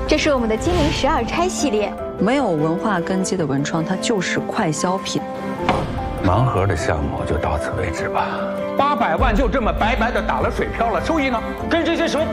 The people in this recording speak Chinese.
这是我们的金陵12钗系列， 没有文化根基的文创，它就是快消品。 盲盒的项目就到此为止吧。 800万就这么白白的打了水漂了，收益呢？跟这些什么